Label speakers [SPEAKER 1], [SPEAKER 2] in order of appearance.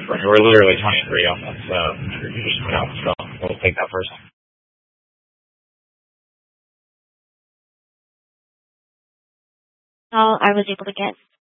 [SPEAKER 1] We're literally 23 on that, so we'll take that first.
[SPEAKER 2] All I was able to get